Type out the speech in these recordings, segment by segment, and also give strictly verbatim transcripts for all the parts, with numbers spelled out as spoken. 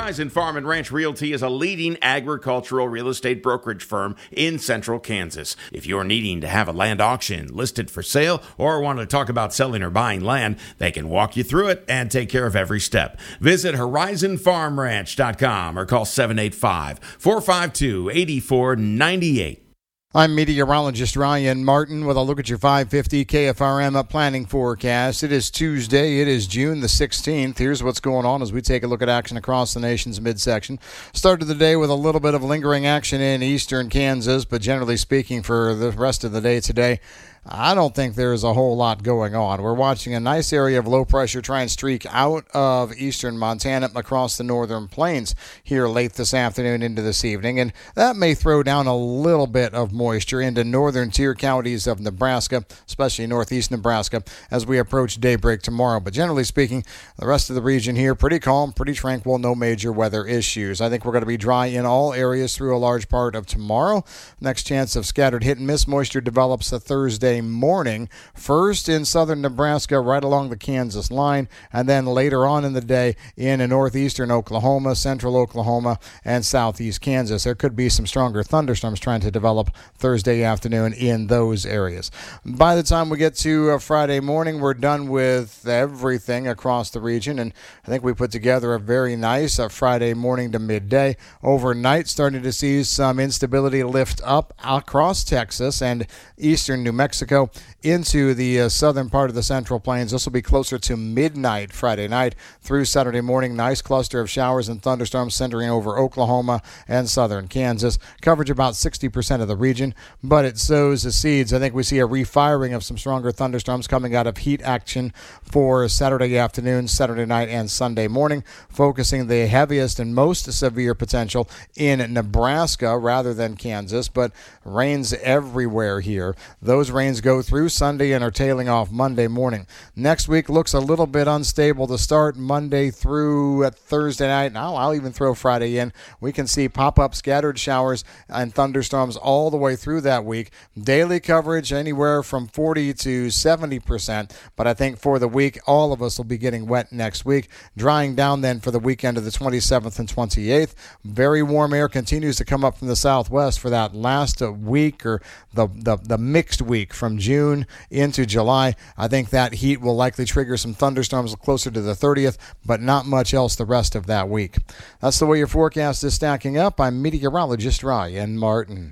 Horizon Farm and Ranch Realty is a leading agricultural real estate brokerage firm in central Kansas. If you're needing to have a land auction listed for sale or want to talk about selling or buying land, they can walk you through it and take care of every step. Visit horizon farm ranch dot com or call seven eight five, four five two, eight four nine eight. I'm meteorologist Ryan Martin with a look at your five fifty K F R M planning forecast. It is Tuesday. It is June the sixteenth. Here's what's going on as we take a look at action across the nation's midsection. Started the day with a little bit of lingering action in eastern Kansas, but generally speaking for the rest of the day today, I don't think there's a whole lot going on. We're watching a nice area of low pressure try and streak out of eastern Montana across the northern plains here late this afternoon into this evening, and that may throw down a little bit of moisture into northern tier counties of Nebraska, especially northeast Nebraska, as we approach daybreak tomorrow. But generally speaking, the rest of the region here, pretty calm, pretty tranquil, no major weather issues. I think we're going to be dry in all areas through a large part of tomorrow. Next chance of scattered hit and miss moisture develops a Thursday morning, first in southern Nebraska right along the Kansas line, and then later on in the day in northeastern Oklahoma, central Oklahoma, and southeast Kansas. There could be some stronger thunderstorms trying to develop Thursday afternoon in those areas. By the time we get to uh, Friday morning, we're done with everything across the region, and I think we put together a very nice uh, Friday morning to midday. Overnight, starting to see some instability lift up across Texas and eastern New Mexico into the uh, southern part of the Central Plains. This will be closer to midnight Friday night through Saturday morning. Nice cluster of showers and thunderstorms centering over Oklahoma and southern Kansas. Coverage about sixty percent of the region, but it sows the seeds. I think we see a refiring of some stronger thunderstorms coming out of heat action for Saturday afternoon, Saturday night, and Sunday morning, focusing the heaviest and most severe potential in Nebraska rather than Kansas, but rains everywhere here. Those rains go through Sunday and are tailing off Monday morning. Next week looks a little bit unstable to start Monday through at Thursday night. Now I'll even throw Friday in. We can see pop-up scattered showers and thunderstorms all the way through that week. Daily coverage anywhere from forty to seventy percent, but I think for the week, all of us will be getting wet next week. Drying down then for the weekend of the twenty-seventh and twenty-eighth. Very warm air continues to come up from the southwest for that last week or the, the, the mixed week from June into July. I think that heat will likely trigger some thunderstorms closer to the thirtieth, but not much else the rest of that week. That's the way your forecast is stacking up. I'm meteorologist Ryan Martin.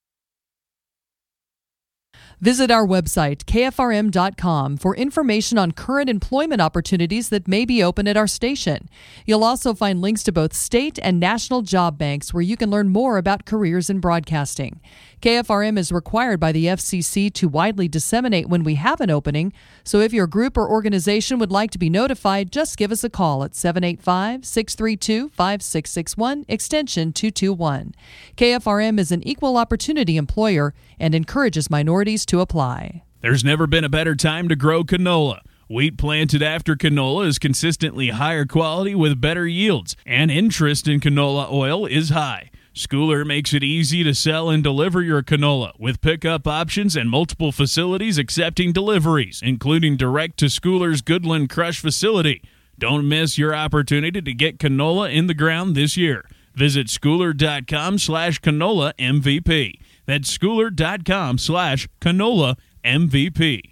Visit our website, K F R M dot com, for information on current employment opportunities that may be open at our station. You'll also find links to both state and national job banks where you can learn more about careers in broadcasting. K F R M is required by the F C C to widely disseminate when we have an opening, so if your group or organization would like to be notified, just give us a call at seven eight five, six three two, five six six one, extension two two one. K F R M is an equal opportunity employer and encourages minorities to apply. There's never been a better time to grow canola. Wheat planted after canola is consistently higher quality with better yields, and interest in canola oil is high. Schooler makes it easy to sell and deliver your canola with pickup options and multiple facilities accepting deliveries, including direct to Schooler's Goodland Crush facility. Don't miss your opportunity to get canola in the ground this year. Visit schooler.com slash canola MVP. That's schooler.com slash canola MVP.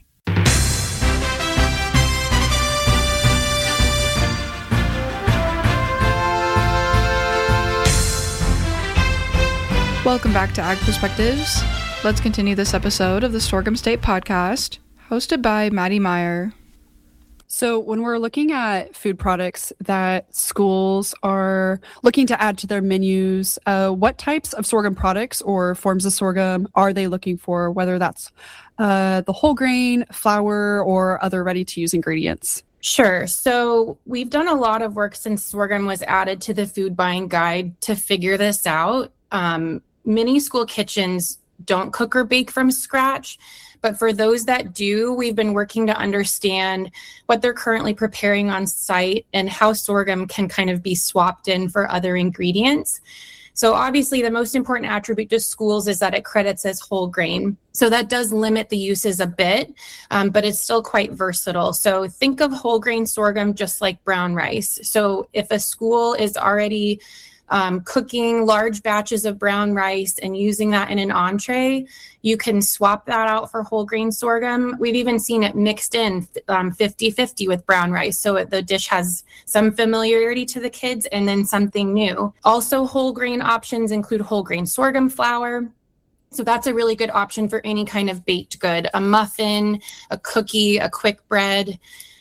Welcome back to Ag Perspectives. Let's continue this episode of the Sorghum State Podcast, hosted by Maddie Meyer. So when we're looking at food products that schools are looking to add to their menus, uh, what types of sorghum products or forms of sorghum are they looking for, whether that's uh, the whole grain, flour, or other ready-to-use ingredients? Sure. So we've done a lot of work since sorghum was added to the food buying guide to figure this out. Um, many school kitchens don't cook or bake from scratch, but for those that do, we've been working to understand what they're currently preparing on site and how sorghum can kind of be swapped in for other ingredients. So obviously the most important attribute to schools is that it credits as whole grain. So that does limit the uses a bit, um, but it's still quite versatile. So think of whole grain sorghum just like brown rice. So if a school is already um, cooking large batches of brown rice and using that in an entree, you can swap that out for whole grain sorghum. We've even seen it mixed in um, fifty-fifty with brown rice. So it, the dish has some familiarity to the kids and then something new. Also, whole grain options include whole grain sorghum flour. So that's a really good option for any kind of baked good, a muffin, a cookie, a quick bread.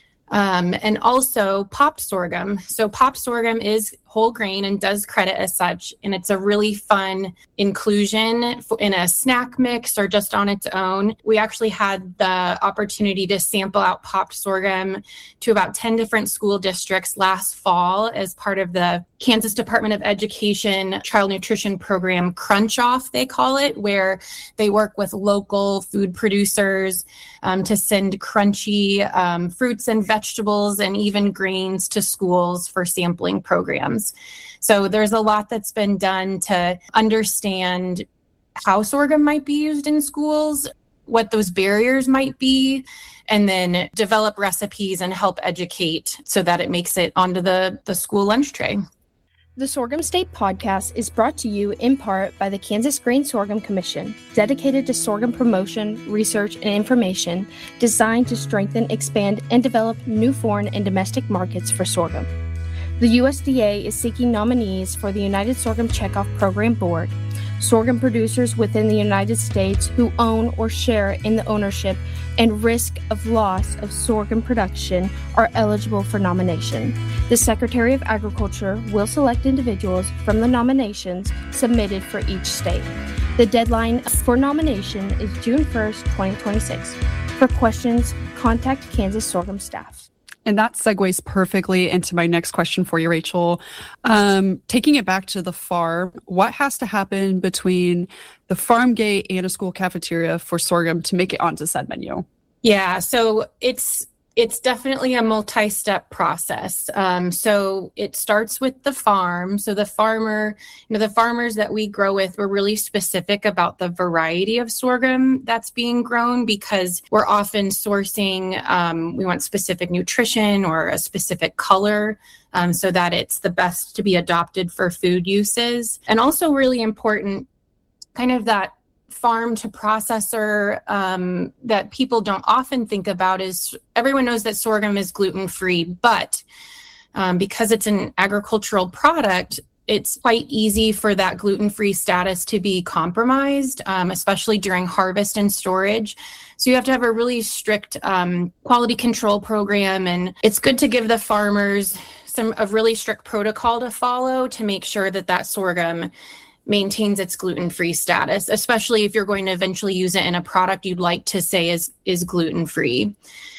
Um, and also popped sorghum. So popped sorghum is whole grain and does credit as such. And it's a really fun inclusion in a snack mix or just on its own. We actually had the opportunity to sample out popped sorghum to about ten different school districts last fall as part of the Kansas Department of Education Child Nutrition Program Crunch Off, they call it, where they work with local food producers um, to send crunchy um, fruits and vegetables and even grains to schools for sampling programs. So there's a lot that's been done to understand how sorghum might be used in schools, what those barriers might be, and then develop recipes and help educate so that it makes it onto the, the school lunch tray. The Sorghum State Podcast is brought to you in part by the Kansas Grain Sorghum Commission, dedicated to sorghum promotion, research, and information designed to strengthen, expand, and develop new foreign and domestic markets for sorghum. The U S D A is seeking nominees for the United Sorghum Checkoff Program Board. Sorghum producers within the United States who own or share in the ownership and risk of loss of sorghum production are eligible for nomination. The Secretary of Agriculture will select individuals from the nominations submitted for each state. The deadline for nomination is June first, twenty twenty-six. For questions, contact Kansas Sorghum staff. And that segues perfectly into my next question for you, Rachel. Um, taking it back to the farm, what has to happen between the farm gate and a school cafeteria for sorghum to make it onto said menu? Yeah, so it's it's definitely a multi-step process. Um, so it starts with the farm. So the farmer, you know, the farmers that we grow with, we're really specific about the variety of sorghum that's being grown because we're often sourcing, um, we want specific nutrition or a specific color um, so that it's the best to be adopted for food uses. And also really important, kind of that farm to processor um, that people don't often think about is everyone knows that sorghum is gluten-free, but um, because it's an agricultural product, it's quite easy for that gluten-free status to be compromised, um, especially during harvest and storage. So you have to have a really strict um, quality control program, and it's good to give the farmers some a really strict protocol to follow to make sure that that sorghum maintains its gluten-free status, especially if you're going to eventually use it in a product you'd like to say is, is gluten-free.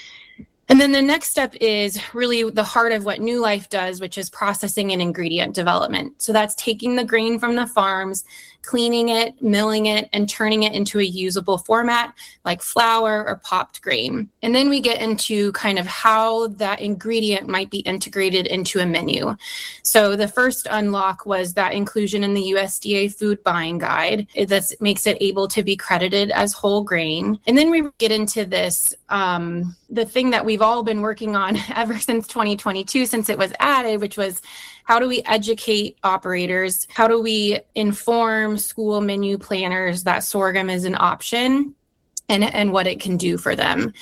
And then the next step is really the heart of what New Life does, which is processing and ingredient development. So that's taking the grain from the farms, cleaning it, milling it, and turning it into a usable format like flour or popped grain. And then we get into kind of how that ingredient might be integrated into a menu. So the first unlock was that inclusion in the U S D A food buying guide that makes it able to be credited as whole grain. And then we get into this, um, the thing that we've all been working on ever since twenty twenty-two, since it was added, which was how do we educate operators? How do we inform school menu planners that sorghum is an option and, and what it can do for them?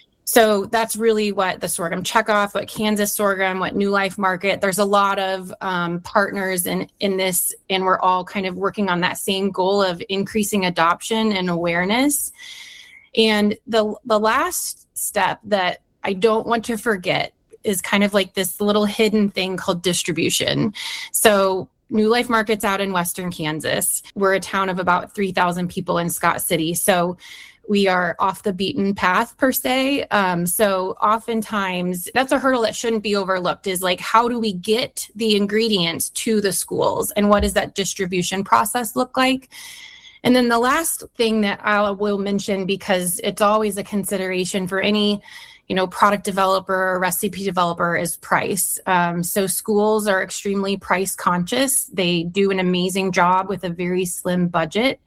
So that's really what the Sorghum Checkoff, what Kansas Sorghum, what New Life Market, there's a lot of um, partners in, in this, and we're all kind of working on that same goal of increasing adoption and awareness. And the the last step that I don't want to forget is kind of like this little hidden thing called distribution. So New Life Market's out in Western Kansas. We're a town of about three thousand people in Scott City. So we are off the beaten path per se. Um, so oftentimes that's a hurdle that shouldn't be overlooked is like, how do we get the ingredients to the schools? And what does that distribution process look like? And then the last thing that I will mention, because it's always a consideration for any you know, product developer or recipe developer is price. Um, so schools are extremely price conscious. They do an amazing job with a very slim budget.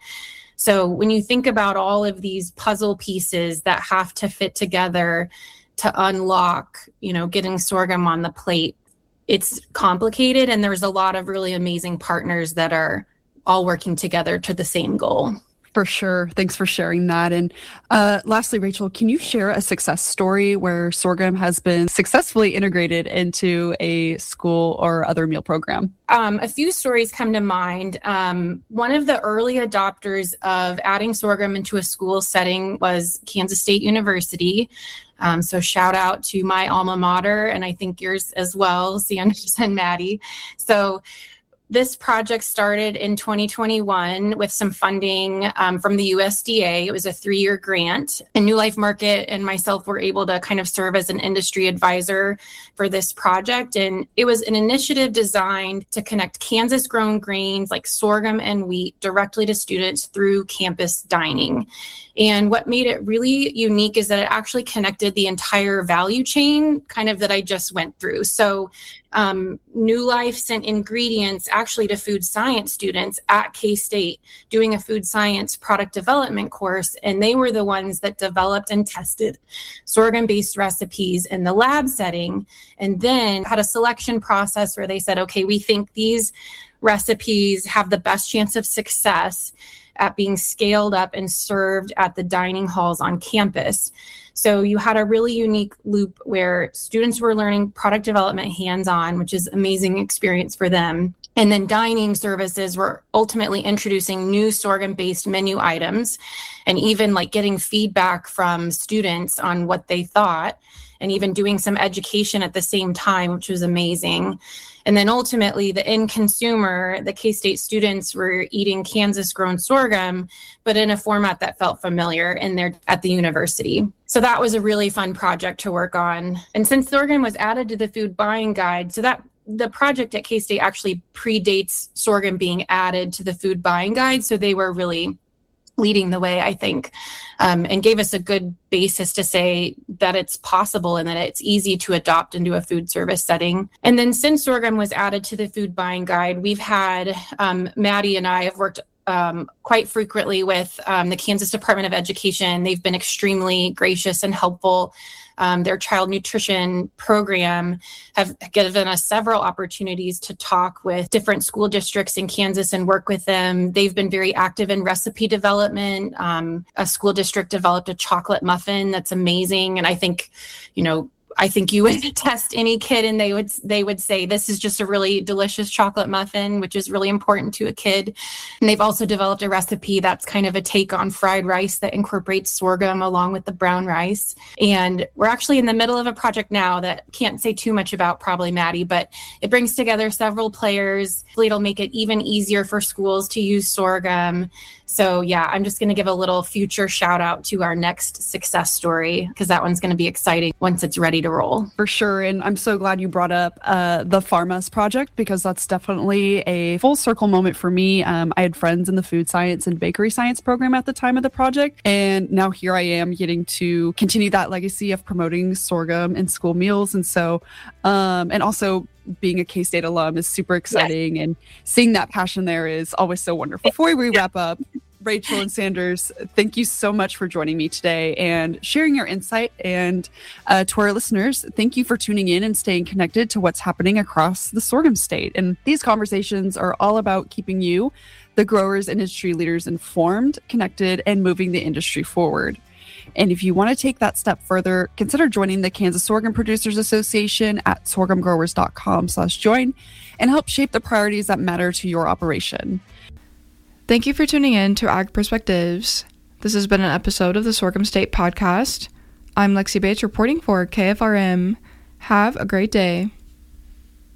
So when you think about all of these puzzle pieces that have to fit together to unlock, you know, getting sorghum on the plate, it's complicated. And there's a lot of really amazing partners that are all working together to the same goal. For sure. Thanks for sharing that. And uh, lastly, Rachel, can you share a success story where sorghum has been successfully integrated into a school or other meal program? Um, a few stories come to mind. Um, one of the early adopters of adding sorghum into a school setting was Kansas State University. Um, so shout out to my alma mater, and I think yours as well, Sanders and Maddie. So this project started in twenty twenty-one with some funding um, from the U S D A. It was a three-year grant. And New Life Market and myself were able to kind of serve as an industry advisor for this project. And it was an initiative designed to connect Kansas-grown grains like sorghum and wheat directly to students through campus dining. And what made it really unique is that it actually connected the entire value chain kind of that I just went through. So um, New Life sent ingredients actually to food science students at K-State doing a food science product development course. And they were the ones that developed and tested sorghum-based recipes in the lab setting, and then had a selection process where they said, okay, we think these recipes have the best chance of success at being scaled up and served at the dining halls on campus. So you had a really unique loop where students were learning product development hands-on, which is amazing experience for them. And then dining services were ultimately introducing new sorghum-based menu items and even like getting feedback from students on what they thought, and even doing some education at the same time, which was amazing. And then ultimately the end consumer, the K-State students were eating Kansas-grown sorghum, but in a format that felt familiar in their at the university. So that was a really fun project to work on. And since sorghum was added to the food buying guide, so that the project at K-State actually predates sorghum being added to the food buying guide. So they were really leading the way, I think, um, and gave us a good basis to say that it's possible and that it's easy to adopt into a food service setting. And then since sorghum was added to the food buying guide, we've had, um, Maddie and I have worked um, quite frequently with um, the Kansas Department of Education. They've been extremely gracious and helpful. Um, their child nutrition program have given us several opportunities to talk with different school districts in Kansas and work with them. They've been very active in recipe development. Um, a school district developed a chocolate muffin that's amazing. And I think, you know, I think you would test any kid and they would they would say this is just a really delicious chocolate muffin, which is really important to a kid. And they've also developed a recipe that's kind of a take on fried rice that incorporates sorghum along with the brown rice. And we're actually in the middle of a project now that can't say too much about, probably, Maddie, but it brings together several players. It'll make it even easier for schools to use sorghum. So yeah, I'm just going to give a little future shout out to our next success story, because that one's going to be exciting once it's ready to roll. For sure. And I'm so glad you brought up uh, the Pharmas project, because that's definitely a full circle moment for me. Um, I had friends in the food science and bakery science program at the time of the project. And now here I am getting to continue that legacy of promoting sorghum in school meals. And so, um, and also being a K-State alum is super exciting, yes. And seeing that passion there is always so wonderful. Before we wrap up, Rachel and Sanders, thank you so much for joining me today and sharing your insight. And uh, to our listeners, thank you for tuning in and staying connected to what's happening across the sorghum state. And these conversations are all about keeping you, the growers, industry leaders, informed, connected, and moving the industry forward. And if you want to take that step further, consider joining the Kansas Sorghum Producers Association at sorghum growers dot com slash join and help shape the priorities that matter to your operation. Thank you for tuning in to Ag Perspectives. This has been an episode of the Sorghum State Podcast. I'm Lexi Bates reporting for K F R M. Have a great day.